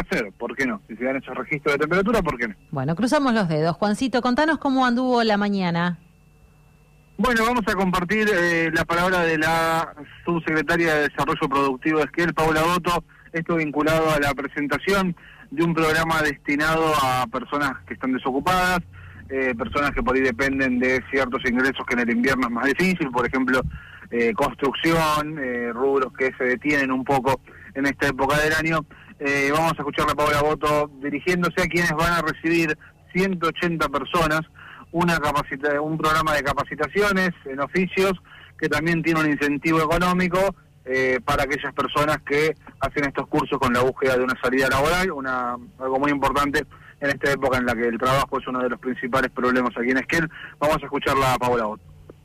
podría ser, ¿por qué no? Si se dan esos registros de temperatura, ¿por qué no? Bueno, cruzamos los dedos. Juancito, contanos cómo anduvo la mañana. Bueno, vamos a compartir la palabra de la subsecretaria de Desarrollo Productivo de Esquel, Paula Boto, esto vinculado a la presentación de un programa destinado a personas que están desocupadas, personas que por ahí dependen de ciertos ingresos que en el invierno es más difícil, por ejemplo, construcción, rubros que se detienen un poco en esta época del año. Vamos a escuchar a Paula Boto dirigiéndose a quienes van a recibir 180 personas, un programa de capacitaciones en oficios que también tiene un incentivo económico para aquellas personas que hacen estos cursos con la búsqueda de una salida laboral, algo muy importante en esta época en la que el trabajo es uno de los principales problemas aquí en Esquel. Vamos a escucharla a Paula Boto.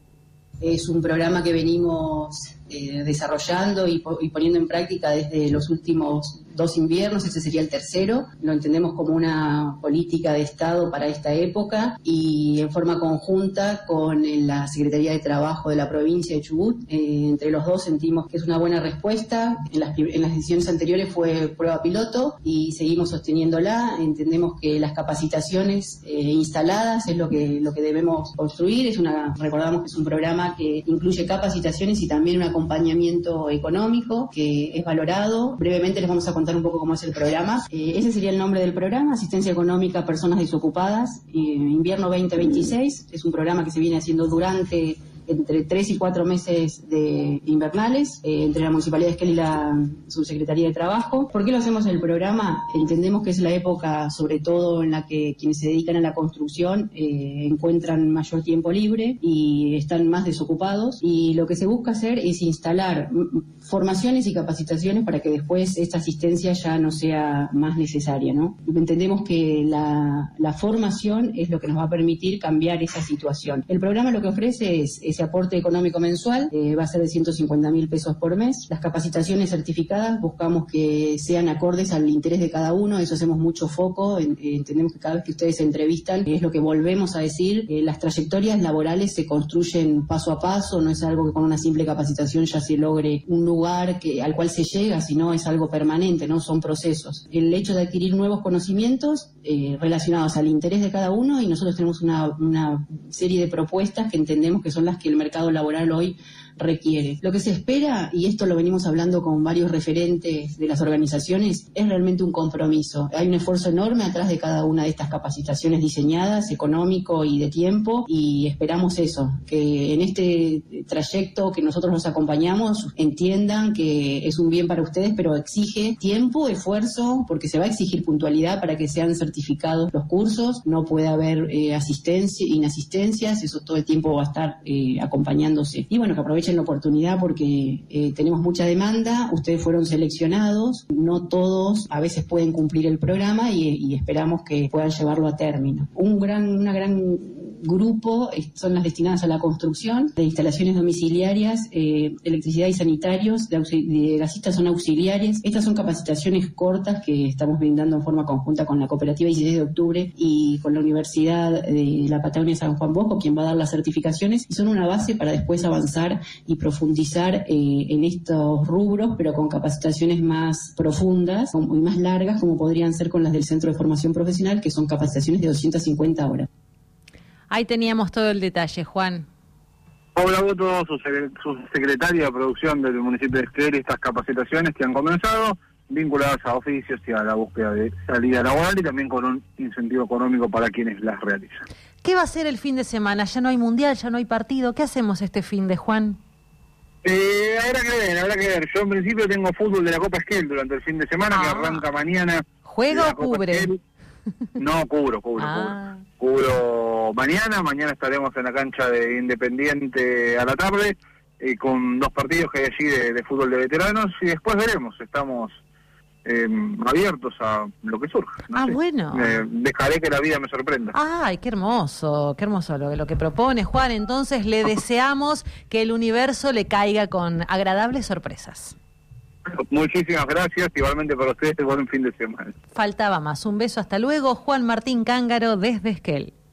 Es un programa que venimos desarrollando y poniendo en práctica desde los últimos 2 inviernos, este sería el tercero. Lo entendemos como una política de Estado para esta época y en forma conjunta con la Secretaría de Trabajo de la provincia de Chubut. Entre los dos sentimos que es una buena respuesta. En las decisiones anteriores fue prueba piloto y seguimos sosteniéndola. Entendemos que las capacitaciones instaladas es lo que debemos construir. Recordamos que es un programa que incluye capacitaciones y también un acompañamiento económico que es valorado. Brevemente les vamos a contar un poco cómo es el programa. Ese sería el nombre del programa, Asistencia Económica a Personas Desocupadas, Invierno 2026. Es un programa que se viene haciendo durante entre 3 y 4 meses de invernales, entre la Municipalidad de Esquel y la Subsecretaría de Trabajo. ¿Por qué lo hacemos en el programa? Entendemos que es la época, sobre todo, en la que quienes se dedican a la construcción encuentran mayor tiempo libre y están más desocupados, y lo que se busca hacer es instalar formaciones y capacitaciones para que después esta asistencia ya no sea más necesaria, ¿no? Entendemos que la formación es lo que nos va a permitir cambiar esa situación. El programa lo que ofrece es ese aporte económico mensual, va a ser de 150.000 pesos por mes. Las capacitaciones certificadas buscamos que sean acordes al interés de cada uno, eso hacemos mucho foco, entendemos que cada vez que ustedes se entrevistan, es lo que volvemos a decir, las trayectorias laborales se construyen paso a paso, no es algo que con una simple capacitación ya se logre un lugar al cual se llega, sino es algo permanente, ¿no? Son procesos. El hecho de adquirir nuevos conocimientos relacionados al interés de cada uno, y nosotros tenemos una serie de propuestas que entendemos que son las que el mercado laboral hoy requiere. Lo que se espera, y esto lo venimos hablando con varios referentes de las organizaciones, es realmente un compromiso. Hay un esfuerzo enorme atrás de cada una de estas capacitaciones diseñadas, económico y de tiempo, y esperamos eso, que en este trayecto que nosotros los acompañamos entiendan que es un bien para ustedes, pero exige tiempo, esfuerzo, porque se va a exigir puntualidad para que sean certificados los cursos, no puede haber inasistencias, eso todo el tiempo va a estar acompañándose. Y bueno, que aprovechen la oportunidad porque tenemos mucha demanda, ustedes fueron seleccionados, no todos a veces pueden cumplir el programa y esperamos que puedan llevarlo a término. Una gran grupo son las destinadas a la construcción, de instalaciones domiciliarias, electricidad y sanitarios, de gasistas son auxiliares. Estas son capacitaciones cortas que estamos brindando en forma conjunta con la Cooperativa 16 de Octubre y con la Universidad de la Patagonia San Juan Bosco, quien va a dar las certificaciones, y son una base para después avanzar y profundizar en estos rubros, pero con capacitaciones más profundas y más largas, como podrían ser con las del Centro de Formación Profesional, que son capacitaciones de 250 horas. Ahí teníamos todo el detalle, Juan. Paula Boto, su secretaria de producción del municipio de Esquel, estas capacitaciones que han comenzado, vinculadas a oficios y a la búsqueda de salida laboral, y también con un incentivo económico para quienes las realizan. ¿Qué va a ser el fin de semana? Ya no hay mundial, ya no hay partido. ¿Qué hacemos este fin de, Juan? Habrá que ver. Yo en principio tengo fútbol de la Copa Esquel durante el fin de semana, que arranca mañana. ¿Juega o cubre? Esquel. No, cubro mañana estaremos en la cancha de Independiente a la tarde, con 2 partidos que hay allí de fútbol de veteranos, y después veremos, estamos abiertos a lo que surja. Bueno. Dejaré que la vida me sorprenda. Ay, qué hermoso lo que propone Juan. Entonces le deseamos que el universo le caiga con agradables sorpresas. Muchísimas gracias, igualmente para ustedes, buen fin de semana. Faltaba más. Un beso, hasta luego. Juan Martín Cángaro desde Esquel.